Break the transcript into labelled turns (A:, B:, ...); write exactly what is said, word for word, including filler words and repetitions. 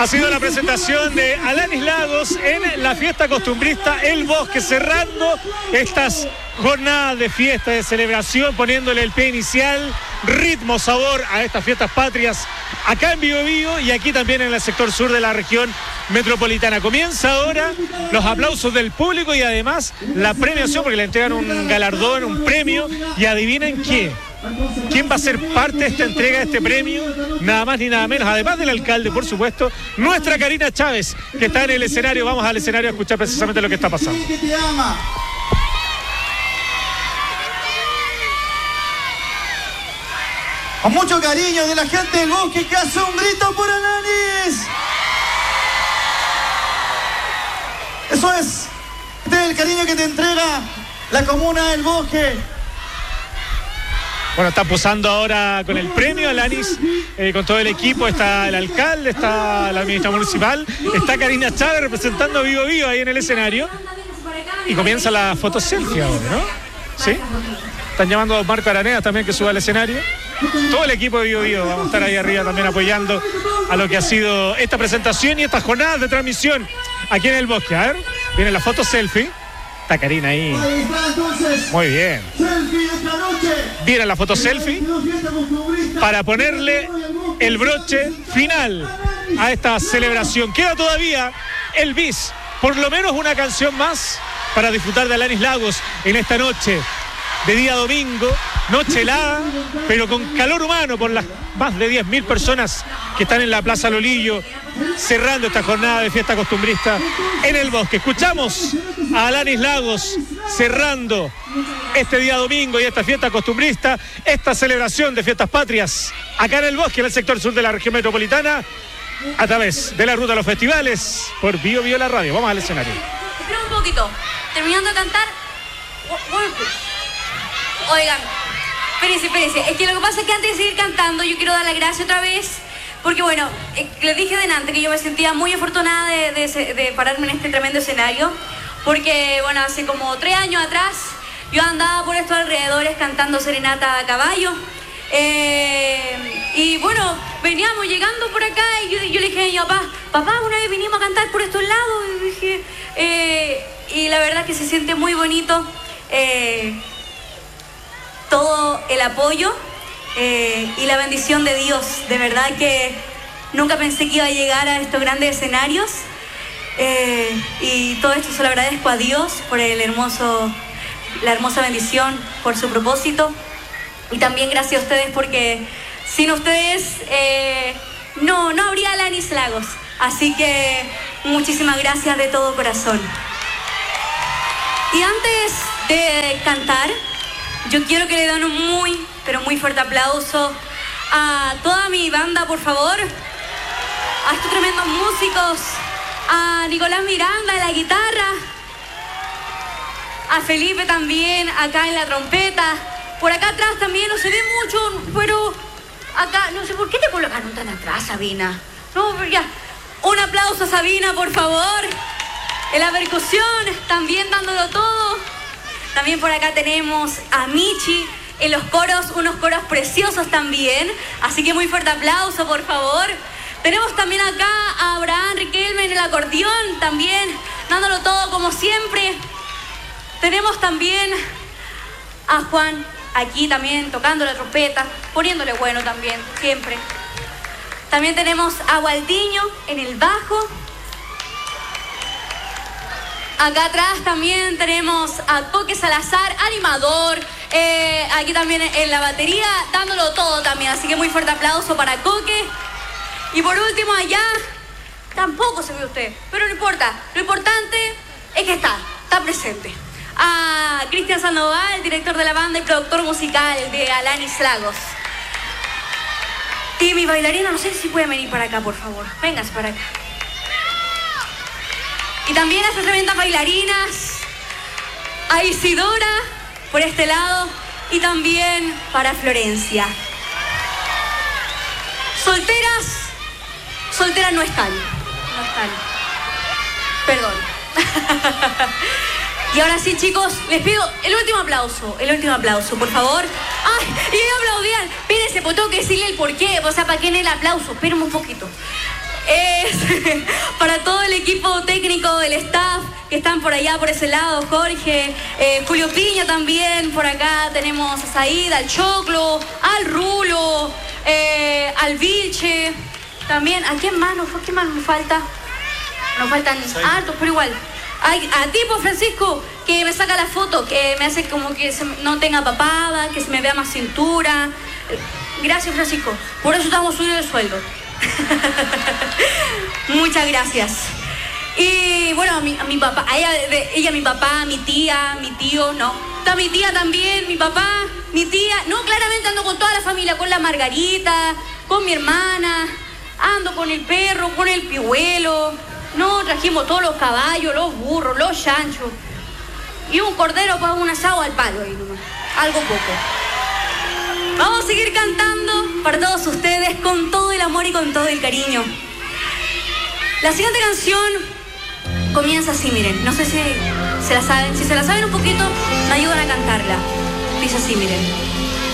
A: Ha sido la presentación de Alanis Lagos en la fiesta costumbrista El Bosque, cerrando estas jornadas de fiesta, de celebración, poniéndole el pie inicial, ritmo, sabor a estas fiestas patrias acá en Biobío y aquí también en el sector sur de la región metropolitana. Comienza ahora los aplausos del público y además la premiación, porque le entregan un galardón, un premio, y adivinen qué. ¿Quién va a ser parte de esta entrega de este premio? Nada más ni nada menos, además del alcalde, por supuesto, nuestra Karina Chávez, que está en el escenario. Vamos al escenario a escuchar precisamente lo que está pasando.
B: Con mucho cariño de la gente del Bosque, que hace un grito por Alanis. Eso es. Este es el cariño que te entrega la comuna del Bosque.
A: Bueno, está posando ahora con el premio Alanis, eh, con todo el equipo. Está el alcalde, está la ministra municipal, está Karina Chávez representando a Vivo Vivo ahí en el escenario. Y comienza la foto selfie ahora, ¿no? ¿Sí? Están llamando a Marco Araneda también que suba al escenario. Todo el equipo de Vivo Vivo vamos a estar ahí arriba también apoyando a lo que ha sido esta presentación y estas jornadas de transmisión aquí en el Bosque. A ver, viene la foto selfie. Está Karina ahí. Muy bien. Viene la foto selfie para ponerle el broche final a esta celebración. Queda todavía el bis, por lo menos una canción más para disfrutar de Alanis Lagos en esta noche de día domingo, noche helada, pero con calor humano por las más de diez mil personas que están en la Plaza Lolillo, cerrando esta jornada de fiesta costumbrista en el Bosque. Escuchamos a Alanis Lagos cerrando este día domingo y esta fiesta costumbrista, esta celebración de fiestas patrias, acá en el Bosque, en el sector sur de la región metropolitana, a través de la ruta de los festivales, por Bio Bio la radio. Vamos al escenario.
C: Espera un poquito, terminando de cantar. Oigan, espérense, espérense. Es que lo que pasa es que antes de seguir cantando, yo quiero dar las gracias otra vez. Porque bueno, eh, les dije delante que yo me sentía muy afortunada de, de, de pararme en este tremendo escenario. Porque bueno, hace como tres años atrás, yo andaba por estos alrededores cantando serenata a caballo. Eh, y bueno, veníamos llegando por acá y yo, yo le dije a mi papá, papá, una vez vinimos a cantar por estos lados. Y dije, eh, y la verdad que se siente muy bonito. Eh, todo el apoyo eh, y la bendición de Dios. De verdad que nunca pensé que iba a llegar a estos grandes escenarios eh, y todo esto se lo agradezco a Dios por el hermoso, la hermosa bendición, por su propósito, y también gracias a ustedes porque sin ustedes eh, no, no habría Alanis Lagos. Así que muchísimas gracias de todo corazón. Y antes de cantar, yo quiero que le den un muy, pero muy fuerte aplauso a toda mi banda, por favor. A estos tremendos músicos. A Nicolás Miranda en la guitarra. A Felipe también, acá en la trompeta. Por acá atrás también, no se ve mucho, pero acá, no sé por qué te colocaron tan atrás, Sabina. No, pero ya. Un aplauso a Sabina, por favor. En la percusión, también dándolo todo. También por acá tenemos a Michi en los coros, unos coros preciosos también. Así que muy fuerte aplauso, por favor. Tenemos también acá a Abraham Riquelme en el acordeón, también dándolo todo como siempre. Tenemos también a Juan aquí también tocando la trompeta, poniéndole bueno también, siempre. También tenemos a Gualdiño en el bajo. Acá atrás también tenemos a Coque Salazar, animador, eh, aquí también en la batería, dándolo todo también. Así que muy fuerte aplauso para Coque. Y por último allá, tampoco se ve usted, pero no importa. Lo importante es que está, está presente. A Cristian Sandoval, director de la banda y productor musical de Alanis Lagos. Y mi bailarina, no sé si puede venir para acá, por favor. Véngase para acá. Y también a estas tremendas bailarinas, a Isidora, por este lado, y también para Florencia. Solteras, solteras no están, no están. Perdón. Y ahora sí, chicos, les pido el último aplauso, el último aplauso, por favor. ¡Ay! Y ellos aplaudían. Espérense, pues tengo que decirle el porqué, o sea, para qué en el aplauso. Espérenme un poquito. Es para todo el equipo técnico, el staff que están por allá, por ese lado, Jorge, eh, Julio Piña también, por acá tenemos a Saída, al Choclo, al Rulo, eh, al Vilche, también, ¿a quién más? ¿A quién más me falta? Nos faltan hartos, pero igual. Ay, a ti, pues, Francisco, que me saca la foto, que me hace como que se, no tenga papada, que se me vea más cintura. Gracias, Francisco. Por eso estamos subiendo el sueldo. Muchas gracias. Y bueno, a mi, a mi papá, a ella, de, ella, mi papá, mi tía, mi tío, no. Está mi tía también, mi papá, mi tía. No, claramente ando con toda la familia, con la Margarita, con mi hermana, ando con el perro, con el pihuelo. No, trajimos todos los caballos, los burros, los chanchos. Y un cordero para un asado al palo ahí nomás. Algo poco. Vamos a seguir cantando para todos ustedes con todo el amor y con todo el cariño. La siguiente canción comienza así, miren. No sé si se la saben. Si se la saben un poquito, me ayudan a cantarla. Dice así, miren.